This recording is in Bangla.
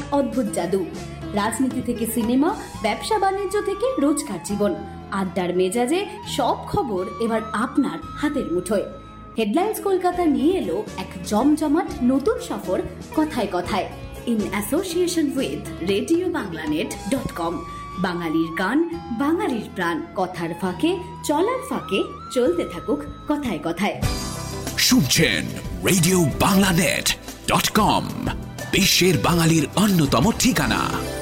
অদ্ভুত জাদু। রাজনীতি থেকে সিনেমা, ব্যবসা বাণিজ্য থেকে রোজকার জীবন, আড্ডার মেজাজে সব খবর এবার আপনার হাতের মুঠোয়। হেডলাইন্স কলকাতা নিয়ে এলো এক জমজমাট নতুন সফর কথায় কথায়, ইন অ্যাসোসিয়েশন উইথ RadioBanglanet.com। বাঙালির গান, বাঙালির প্রাণ, কথার ফাঁকে চলার ফাঁকে চলতে থাকুক কথায় কথায়। শুনছেন RadioBanglanet.com, বিশ্বের বাঙালির অন্যতম ঠিকানা।